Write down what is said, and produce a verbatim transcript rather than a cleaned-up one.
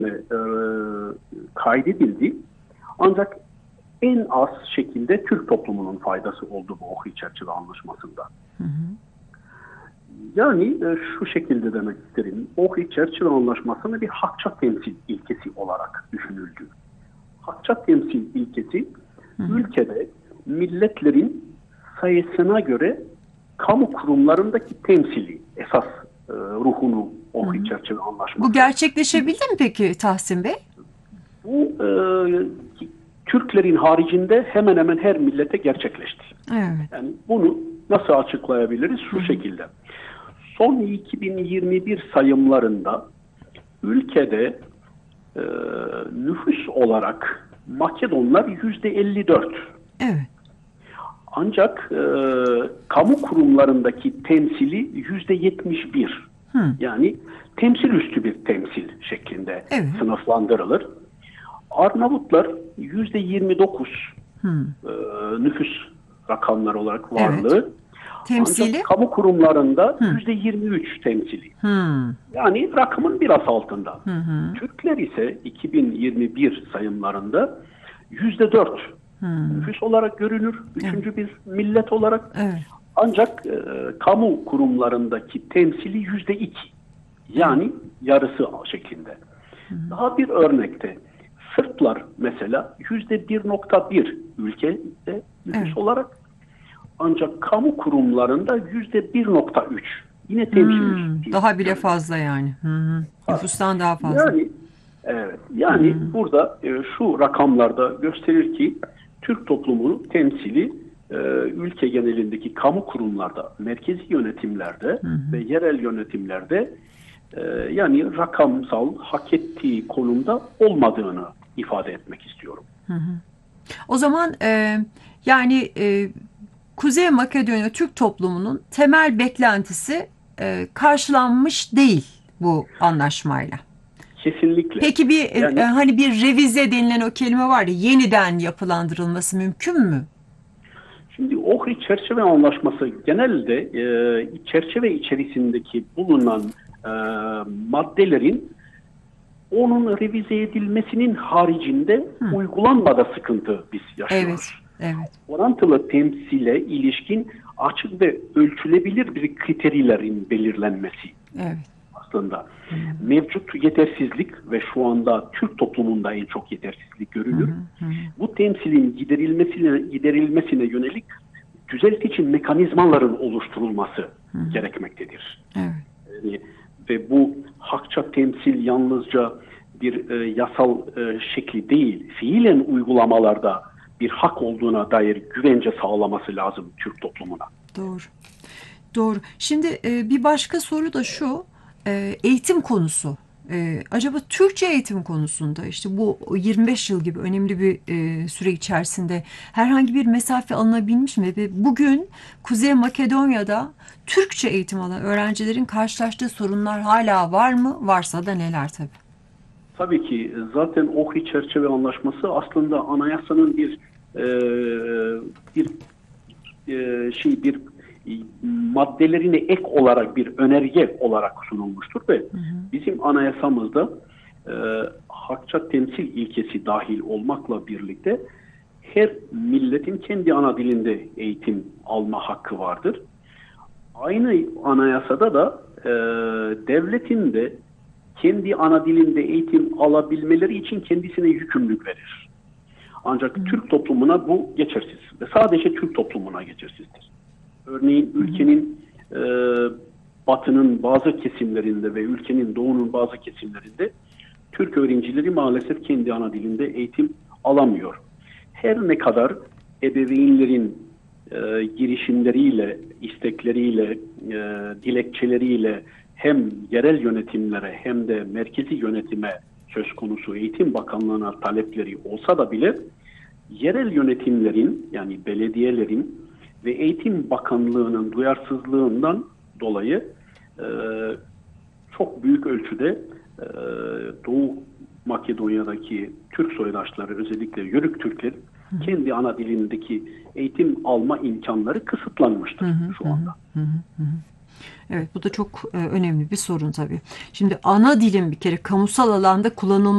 e, kaydedildi. Ancak en az şekilde Türk toplumunun faydası oldu bu Ohrid çerçeve anlaşmasında. Hı hı. Yani e, şu şekilde demek isterim. Ohrid çerçeve anlaşmasını bir hakça temsil ilkesi olarak düşünüldü. Hakça temsil ilkesi hı hı. ülkede milletlerin sayısına göre kamu kurumlarındaki temsili esas e, ruhunu Ohrid çerçeve anlaşması. Bu gerçekleşebildi mi peki Tahsin Bey? Bu e, Türklerin haricinde hemen hemen her millete gerçekleşti. Evet. Yani bunu nasıl açıklayabiliriz? Şu Hı-hı. şekilde. Son iki bin yirmi bir sayımlarında ülkede e, nüfus olarak Makedonlar yüzde elli dört. Evet. Ancak e, kamu kurumlarındaki temsili yüzde yetmiş bir. Hı. Yani temsil üstü bir temsil şeklinde evet. sınıflandırılır. Arnavutlar yüzde yirmi dokuz hmm. e, nüfus rakamları olarak varlığı. Evet. Temsili? Ancak kamu kurumlarında yüzde yirmi üç temsili. Hmm. Yani rakamın biraz altında. Hmm. Türkler ise iki bin yirmi bir sayımlarında yüzde dört hmm. nüfus olarak görünür. Üçüncü evet. bir millet olarak. Evet. Ancak e, kamu kurumlarındaki temsili yüzde iki. Yani hmm. yarısı şeklinde. Hmm. Daha bir örnekte Sırplar mesela yüzde bir nokta bir ülkede nüfus evet. olarak, ancak kamu kurumlarında yüzde bir nokta üç. Yine temsil hmm, daha bile fazla yani. Hı-hı. Nüfustan daha fazla. Yani evet. Yani hmm. burada e, şu rakamlarda gösterir ki Türk toplumunun temsili e, ülke genelindeki kamu kurumlarda, merkezi yönetimlerde hmm. ve yerel yönetimlerde e, yani rakamsal hak ettiği konumda olmadığını ifade etmek istiyorum. Hı hı. O zaman e, yani e, Kuzey Makedonya Türk toplumunun temel beklentisi e, karşılanmış değil bu anlaşmayla. Kesinlikle. Peki bir yani, e, hani bir revize denilen o kelime var ya, yeniden yapılandırılması mümkün mü? Şimdi Ohrid çerçeve anlaşması genelde e, çerçeve içerisindeki bulunan e, maddelerin onun revize edilmesinin haricinde Hı. uygulanmada sıkıntı biz yaşıyoruz. Evet, evet. Orantılı temsile ilişkin açık ve ölçülebilir bir kriterilerin belirlenmesi. Evet. Aslında Hı. mevcut yetersizlik ve şu anda Türk toplumunda en çok yetersizlik görülür. Hı. Hı. Bu temsilin giderilmesine giderilmesine yönelik düzeltici mekanizmaların oluşturulması Hı. gerekmektedir. Evet. Yani, ve bu hakça temsil yalnızca bir e, yasal e, şekli değil, fiilen uygulamalarda bir hak olduğuna dair güvence sağlaması lazım Türk toplumuna. Doğru. Doğru. Şimdi e, bir başka soru da şu, e, eğitim konusu. E, acaba Türkçe eğitim konusunda işte bu yirmi beş yıl gibi önemli bir e, süre içerisinde herhangi bir mesafe alınabilmiş mi? Ve bugün Kuzey Makedonya'da Türkçe eğitim alan öğrencilerin karşılaştığı sorunlar hala var mı? Varsa da neler tabii? Tabii ki zaten Ohrid çerçeve anlaşması aslında anayasanın bir e, bir e, şey bir maddelerine ek olarak bir önerge olarak sunulmuştur ve hı hı. bizim anayasamızda e, hakça temsil ilkesi dahil olmakla birlikte her milletin kendi ana dilinde eğitim alma hakkı vardır. Aynı anayasada da e, devletin de kendi ana dilinde eğitim alabilmeleri için kendisine yükümlülük verir. Ancak hı. Türk toplumuna bu geçersiz ve sadece Türk toplumuna geçersizdir. Örneğin ülkenin e, batının bazı kesimlerinde ve ülkenin doğunun bazı kesimlerinde Türk öğrencileri maalesef kendi ana dilinde eğitim alamıyor. Her ne kadar ebeveynlerin e, girişimleriyle, istekleriyle, e, dilekçeleriyle hem yerel yönetimlere hem de merkezi yönetime söz konusu Eğitim Bakanlığı'na talepleri olsa da bile yerel yönetimlerin yani belediyelerin ve Eğitim Bakanlığı'nın duyarsızlığından dolayı e, çok büyük ölçüde e, Doğu Makedonya'daki Türk soydaşları, özellikle Yörük Türkler hı hı. kendi ana dilindeki eğitim alma imkanları kısıtlanmıştır hı hı, şu anda. Hı hı, hı. Evet, bu da çok e, önemli bir sorun tabii. Şimdi ana dilin bir kere kamusal alanda kullanılması